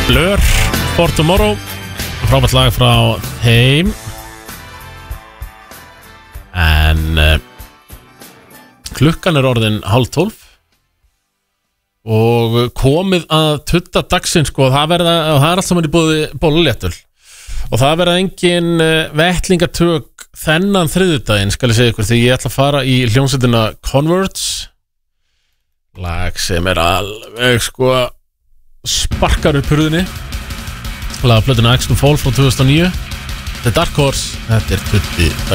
Blur, For Tomorrow. Frábært lag frá þeim. En klukkan orðin 11:30 og komið að tudda dagsins sko, það er allt saman í boði bolluléttul og það verða engin vettlingatök þennan þriðjudaginn skal ég segja ykkur því ég ætla að fara í hljómsveitina Converts, lag sem alveg sko sparkar upp hurðinni, lag af plötuna Axe to Fall frá 2009. Þetta er Dark Horse, þetta er tuddi dagsins.